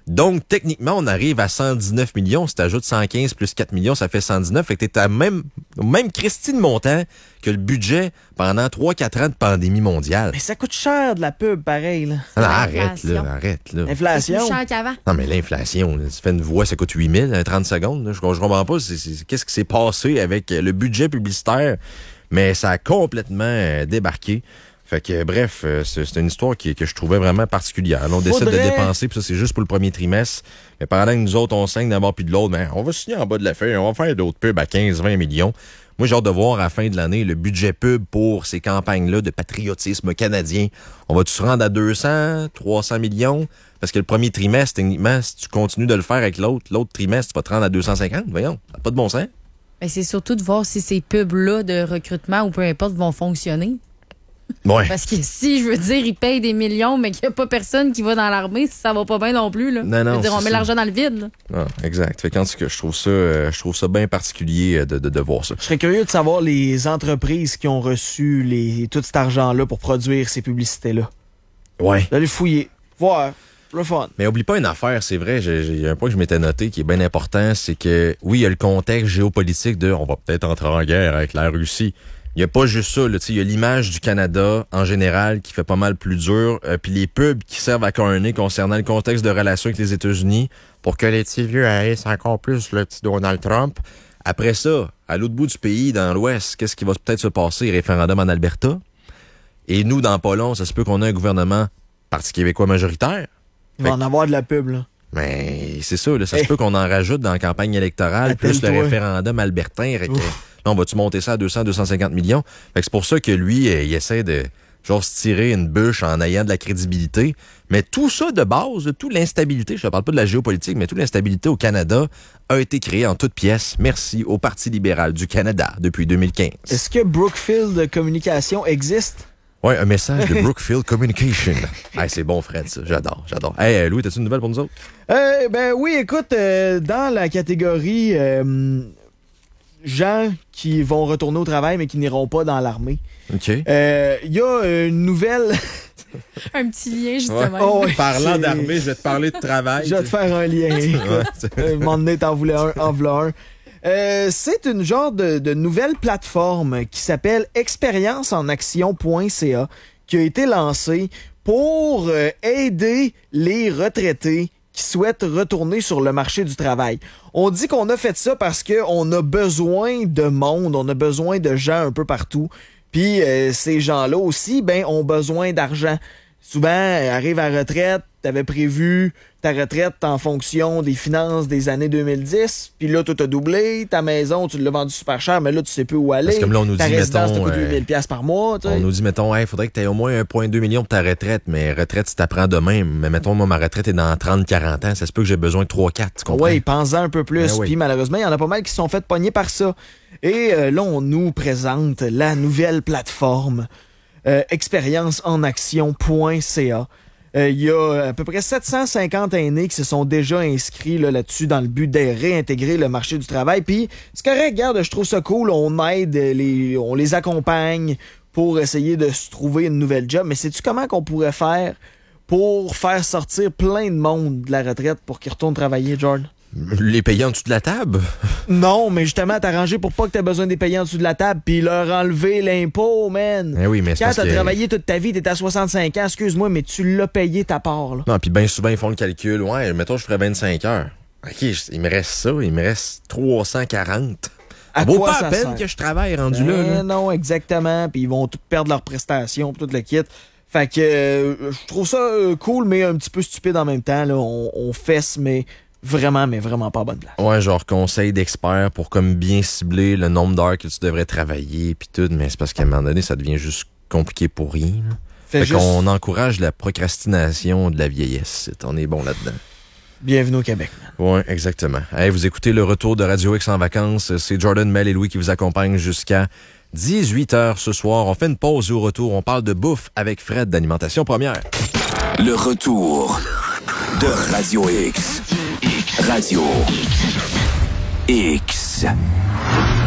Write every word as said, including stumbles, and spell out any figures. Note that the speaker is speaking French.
Donc, techniquement, on arrive à cent dix-neuf millions. Si tu ajoutes cent quinze plus quatre millions, ça fait cent dix-neuf. Fait que t'es à même, même Christine montant que le budget pendant trois quatre ans de pandémie mondiale. Mais ça coûte cher de la pub, pareil, là. Non, non, arrête, là, arrête, là. L'inflation. C'est plus cher qu'avant. Non, mais l'inflation, là, tu fais une voix, ça coûte huit mille, trente secondes. Là. Je, je comprends pas c'est, c'est, qu'est-ce qui s'est passé avec le budget publicitaire, mais ça a complètement euh, débarqué. Fait que, bref, euh, c'est, c'est une histoire qui, que je trouvais vraiment particulière. Là, on décide Faudrait... de dépenser, puis ça, c'est juste pour le premier trimestre. Mais pendant que nous autres, on saigne d'abord puis de l'autre, ben, on va signer en bas de la feuille, on va faire d'autres pubs à quinze vingt millions. Moi, j'ai hâte de voir à la fin de l'année le budget pub pour ces campagnes-là de patriotisme canadien. On va-tu se rendre à deux cents, trois cents millions? Parce que le premier trimestre, techniquement, si tu continues de le faire avec l'autre, l'autre trimestre, tu vas te rendre à deux cent cinquante. Voyons, ça n'a pas de bon sens. Ben, c'est surtout de voir si ces pubs-là de recrutement ou peu importe vont fonctionner. Ouais. Parce que si, je veux dire, ils payent des millions, mais qu'il n'y a pas personne qui va dans l'armée, ça va pas bien non plus. Là. Non, non, je veux dire, on met ça. l'argent dans le vide. Là. Ah, exact. Fait qu'en tout cas, je trouve ça, euh, je trouve ça bien particulier de, de, de voir ça. Je serais curieux de savoir les entreprises qui ont reçu les, tout cet argent-là pour produire ces publicités-là. Ouais. D'aller fouiller, voir, le fun. Mais oublie pas une affaire, c'est vrai, il y a un point que je m'étais noté qui est bien important, c'est que, oui, il y a le contexte géopolitique de on va peut-être entrer en guerre avec la Russie. Il n'y a pas juste ça, il y a l'image du Canada en général qui fait pas mal plus dur, euh, puis les pubs qui servent à corner concernant le contexte de relations avec les États-Unis pour que les petits vieux haïssent encore plus le petit Donald Trump. Après ça, à l'autre bout du pays, dans l'Ouest, qu'est-ce qui va peut-être se passer? Référendum en Alberta. Et nous, dans pas long, ça se peut qu'on ait un gouvernement Parti québécois majoritaire. Il va en avoir de la pub, là. Mais c'est ça, là, ça hey. se peut qu'on en rajoute dans la campagne électorale, Attelle-toi. plus le référendum albertain. Que, là, on va-tu monter ça à deux cents à deux cent cinquante millions? Fait que c'est pour ça que lui, euh, il essaie de genre se tirer une bûche en ayant de la crédibilité. Mais tout ça de base, toute l'instabilité, je ne parle pas de la géopolitique, mais toute l'instabilité au Canada a été créée en toutes pièces. Merci au Parti libéral du Canada depuis deux mille quinze. Est-ce que Brookfield Communication existe? Oui, un message de Brookfield Communication. Hey, c'est bon, Fred, ça. J'adore, j'adore. Hey, Louis, t'as-tu une nouvelle pour nous autres? Euh, ben oui, écoute, euh, dans la catégorie euh, gens qui vont retourner au travail mais qui n'iront pas dans l'armée, OK. il euh, y a une nouvelle... Un petit lien, justement. Ouais. Oh, oui, Parlant c'est... d'armée, je vais te parler de travail. Je vais te faire un lien. Écoute, un moment donné, t'en voulais un, en voilà un. Euh, c'est une genre de, de nouvelle plateforme qui s'appelle expérience en action point c a qui a été lancée pour euh, aider les retraités qui souhaitent retourner sur le marché du travail. On dit qu'on a fait ça parce qu'on a besoin de monde, on a besoin de gens un peu partout. Puis euh, ces gens-là aussi, ben, ont besoin d'argent. Souvent, arrivent à la retraite, t'avais prévu ta retraite en fonction des finances des années deux mille dix, puis là, tout a doublé, ta maison, tu l'as vendue super cher, mais là, tu sais plus où aller. Parce que là, on nous ta dit, résidence mettons, te coûte euh, huit mille dollars par mois. T'sais. On nous dit, mettons, il hey, faudrait que tu aies au moins un virgule deux million pour ta retraite, mais retraite, si t'apprends demain, mais mettons, moi, ma retraite est dans trente quarante ans, ça se peut que j'ai besoin de trois quatre, tu comprends? Oui, pense-en un peu plus. Ben oui. Puis malheureusement, il y en a pas mal qui se sont fait pogner par ça. Et euh, là, on nous présente la nouvelle plateforme euh, expérience en action point c a. Il euh, y a à peu près sept cent cinquante aînés qui se sont déjà inscrits là, là-dessus dans le but de réintégrer le marché du travail. Puis c'est correct, regarde, je trouve ça cool. On aide, les, on les accompagne pour essayer de se trouver une nouvelle job. Mais sais-tu comment qu'on pourrait faire pour faire sortir plein de monde de la retraite pour qu'ils retournent travailler, Jordan? Les payer en dessous de la table? Non, mais justement, t'arranger pour pas que t'aies besoin des payer en dessous de la table puis leur enlever l'impôt, man. Eh oui, mais c'est Quand parce t'as que... travaillé toute ta vie, t'es à soixante-cinq ans, excuse-moi, mais tu l'as payé ta part, là. Non, puis bien souvent, ils font le calcul. Ouais, mettons, je ferais vingt-cinq heures. OK, il me reste ça, il me reste trois cent quarante. À ça vaut quoi pas ça la peine sert? que je travaille rendu Ben là, là. Non, exactement, puis ils vont tout perdre leurs prestations, pis tout le kit. Fait que euh, je trouve ça euh, cool, mais un petit peu stupide en même temps, là. On, on fesse, mais... Vraiment, mais vraiment pas bonne place. Ouais, genre conseil d'experts pour comme bien cibler le nombre d'heures que tu devrais travailler puis tout, mais c'est parce qu'à un moment donné, ça devient juste compliqué pour rien. Là. Fait fait juste... qu'on encourage la procrastination de la vieillesse. On est bon là-dedans. Bienvenue au Québec. Ouais, exactement. Hey, vous écoutez le retour de Radio X en vacances. C'est Jordan, Mel et Louis qui vous accompagnent jusqu'à dix-huit heures ce soir. On fait une pause et au retour, on parle de bouffe avec Fred d'Alimentation Première. Le retour de Radio X. Radio X.